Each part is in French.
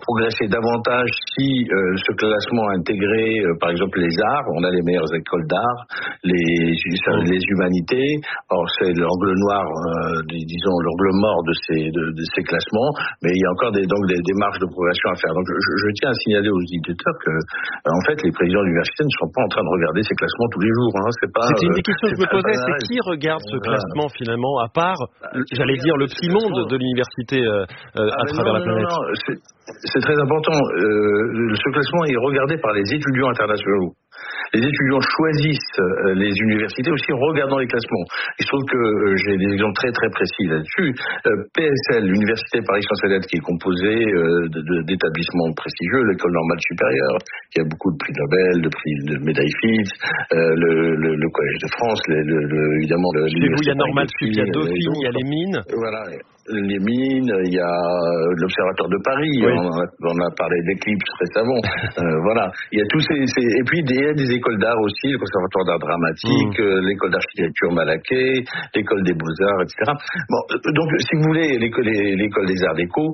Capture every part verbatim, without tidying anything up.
progresser davantage si euh, ce classement intégrait, euh, par exemple, les arts. On a les meilleures écoles d'art, les, les humanités. Or, c'est l'angle noir, euh, disons, l'angle mort de ces, de, de ces classements. Mais il y a encore des, donc des, des marges de progression à faire. Donc, je, je tiens à signaler aux éditeurs que, euh, en fait, les présidents d'université ne sont pas en train de regarder ces classements tous les jours. Hein. C'est pas. C'était une des euh, questions que je me posais. C'est qui regarde ce classement finalement, à part, j'allais dire, le petit monde de l'université euh, euh, ah, à travers non, la planète. Non, non, c'est, c'est très important. Euh, ce classement est regardé par les étudiants internationaux. Les étudiants choisissent euh, les universités aussi en regardant les classements. Il se trouve que euh, j'ai des exemples très très précis là-dessus. Euh, P S L, l'université Paris-Sciences et Lettres, qui est composée euh, de, de, d'établissements prestigieux, l'école normale supérieure, qui a beaucoup de prix Nobel, de prix de médailles Fields, euh, le, le, le Collège de France, le, le, le, évidemment le. Chez vous, il y a Normal Sup, il y a Dauphine, il y a les mines. Voilà. Les mines, il y a l'Observatoire de Paris, oui. on, a, on a parlé d'Eclipse récemment, euh, voilà. Il y a tous ces, ces et puis il y a des écoles d'art aussi, le Conservatoire d'art dramatique, mmh. l'école d'architecture Malaquais, l'école des beaux-arts, et cetera. Bon, donc si vous voulez, l'école, l'école des arts déco.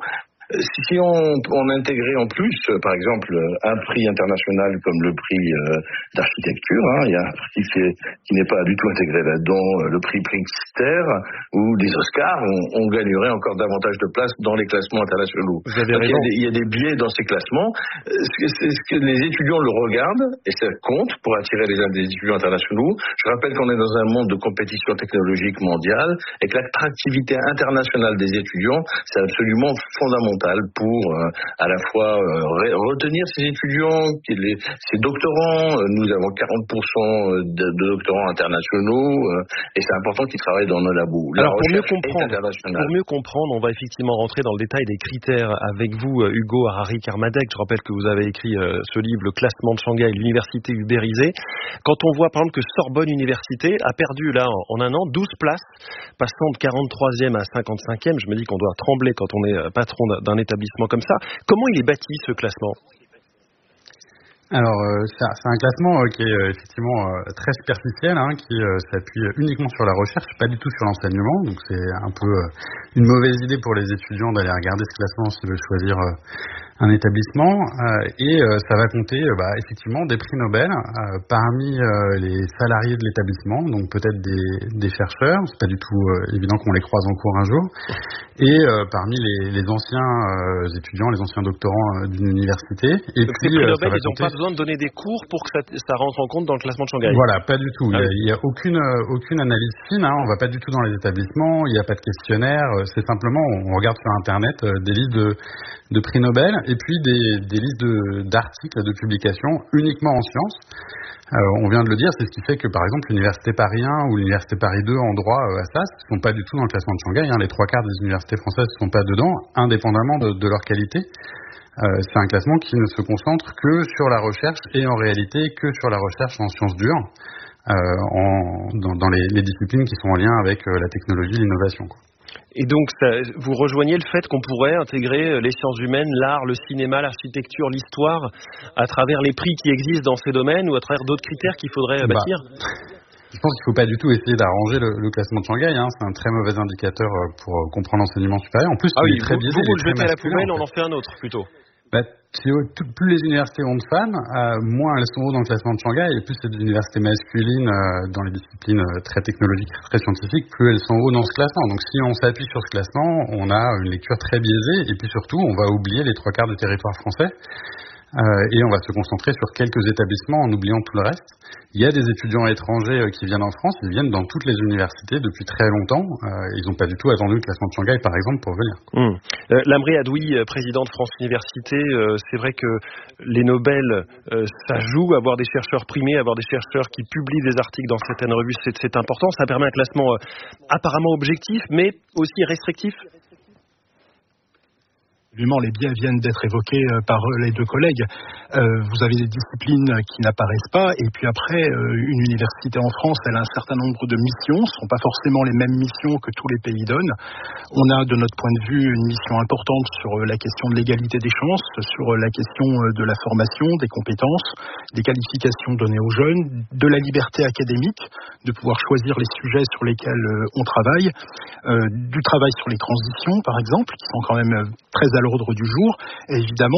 Si on, on intégrait en plus, par exemple, un prix international comme le prix euh, d'architecture, hein, il y a un prix qui, est, qui n'est pas du tout intégré là-dedans, le prix Pritzker ou des Oscars, on, on gagnerait encore davantage de place dans les classements internationaux. Vous avez Donc, il, y a des, il y a des biais dans ces classements. C'est ce que les étudiants le regardent et ça compte pour attirer les, les étudiants internationaux. Je rappelle qu'on est dans un monde de compétition technologique mondiale et que l'attractivité internationale des étudiants, c'est absolument fondamental pour euh, à la fois euh, retenir ces étudiants, les, ces doctorants. Nous avons quarante pour cent de, de doctorants internationaux euh, et c'est important qu'ils travaillent dans nos labos. La Alors pour mieux, comprendre, pour mieux comprendre, on va effectivement rentrer dans le détail des critères avec vous, Hugo Harari Kermadec. Je rappelle que vous avez écrit euh, ce livre, Le classement de Shanghai, l'université ubérisée. Quand on voit par exemple que Sorbonne Université a perdu là en, en un an douze places, passant de quarante-troisième à cinquante-cinquième, je me dis qu'on doit trembler quand on est patron d'un d'un établissement comme ça. Comment il est bâti ce classement ? Alors, euh, c'est, c'est un classement euh, qui est euh, effectivement euh, très superficiel, hein, qui euh, s'appuie uniquement sur la recherche, pas du tout sur l'enseignement. Donc, c'est un peu euh, une mauvaise idée pour les étudiants d'aller regarder ce classement s'ils veulent choisir euh, un établissement. Euh, et euh, ça va compter euh, bah, effectivement des prix Nobel euh, parmi euh, les salariés de l'établissement, donc peut-être des, des chercheurs. C'est pas du tout euh, évident qu'on les croise en cours un jour. Et euh, parmi les, les anciens euh, étudiants, les anciens doctorants euh, d'une université. Et donc puis, ces prix euh, Nobel, ils n'ont pas besoin de donner des cours pour que ça, ça rentre en compte dans le classement de Shanghai. Voilà, pas du tout. Ah, il n'y a, a aucune, euh, aucune analyse fine. Hein. On va pas du tout dans les établissements. Il n'y a pas de questionnaire. C'est simplement, on regarde sur Internet euh, des listes de, de prix Nobel et puis des, des listes de, d'articles, de publications uniquement en sciences. Euh, on vient de le dire, c'est ce qui fait que, par exemple, l'Université Paris un ou l'Université Paris deux en droit euh, à S A S ne sont pas du tout dans le classement de Shanghai. Hein. Les trois quarts des universités françaises ne sont pas dedans, indépendamment de, de leur qualité. Euh, c'est un classement qui ne se concentre que sur la recherche et en réalité que sur la recherche en sciences dures, euh, en, dans, dans les, les disciplines qui sont en lien avec euh, la technologie et l'innovation, quoi. Et donc, ça, vous rejoignez le fait qu'on pourrait intégrer les sciences humaines, l'art, le cinéma, l'architecture, l'histoire, à travers les prix qui existent dans ces domaines ou à travers d'autres critères qu'il faudrait bah. bâtir ? Je pense qu'il ne faut pas du tout essayer d'arranger le, le classement de Shanghai. Hein. C'est un très mauvais indicateur pour comprendre l'enseignement supérieur. En plus, ah il oui, est très vous, biaisé. Vous, vous le jetez à la en poubelle, fait. on en fait un autre plutôt. Bah, plus les universités ont de femmes, euh, moins elles sont hauts dans le classement de Shanghai, et plus c'est des universités masculines euh, dans les disciplines euh, très technologiques, très scientifiques, plus elles sont hauts dans ce classement. Donc si on s'appuie sur ce classement, on a une lecture très biaisée, et puis surtout, on va oublier les trois quarts du territoire français. Euh, et on va se concentrer sur quelques établissements en oubliant tout le reste. Il y a des étudiants étrangers euh, qui viennent en France, ils viennent dans toutes les universités depuis très longtemps. Euh, ils n'ont pas du tout attendu le classement de Shanghai, par exemple, pour venir. Mmh. Euh, Lamri Adoui, président de France Université, euh, c'est vrai que les Nobel, euh, ça joue, avoir des chercheurs primés, avoir des chercheurs qui publient des articles dans certaines revues, c'est, c'est important. Ça permet un classement euh, apparemment objectif, mais aussi restrictif. Évidemment, les biais viennent d'être évoqués par les deux collègues. Euh, vous avez des disciplines qui n'apparaissent pas, et puis après, euh, une université en France, elle a un certain nombre de missions, ce ne sont pas forcément les mêmes missions que tous les pays donnent. On a, de notre point de vue, une mission importante sur la question de l'égalité des chances, sur la question de la formation, des compétences, des qualifications données aux jeunes, de la liberté académique, de pouvoir choisir les sujets sur lesquels on travaille, euh, du travail sur les transitions, par exemple, qui sont quand même très à l'ordre du jour, et évidemment